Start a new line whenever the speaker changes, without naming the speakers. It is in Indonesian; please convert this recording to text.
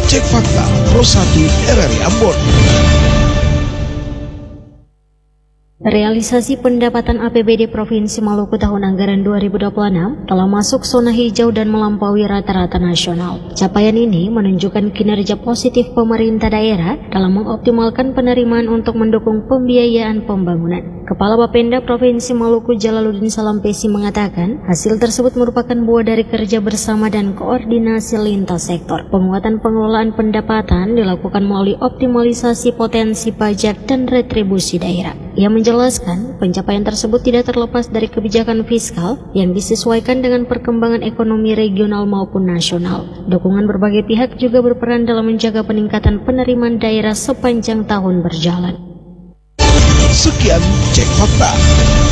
Cek Fakta Pro 1 RRI Ambon.
Realisasi pendapatan APBD Provinsi Maluku tahun anggaran 2026 telah masuk zona hijau dan melampaui rata-rata nasional. Capaian ini menunjukkan kinerja positif pemerintah daerah dalam mengoptimalkan penerimaan untuk mendukung pembiayaan pembangunan. Kepala Bapenda Provinsi Maluku Jalaluddin Salampesi mengatakan, hasil tersebut merupakan buah dari kerja bersama dan koordinasi lintas sektor. Penguatan pengelolaan pendapatan dilakukan melalui optimalisasi potensi pajak dan retribusi daerah. Ia menjelaskan, pencapaian tersebut tidak terlepas dari kebijakan fiskal yang disesuaikan dengan perkembangan ekonomi regional maupun nasional. Dukungan berbagai pihak juga berperan dalam menjaga peningkatan penerimaan daerah sepanjang tahun berjalan.
Sekian Cek Fakta.